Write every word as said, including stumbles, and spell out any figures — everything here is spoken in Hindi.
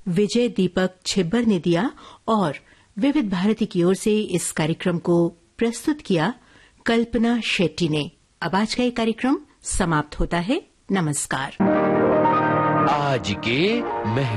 विजय दीपक छिब्बर ने दिया और विविध भारती की ओर से इस कार्यक्रम को प्रस्तुत किया कल्पना शेट्टी ने। अब आज का ये कार्यक्रम समाप्त होता है। नमस्कार। आज के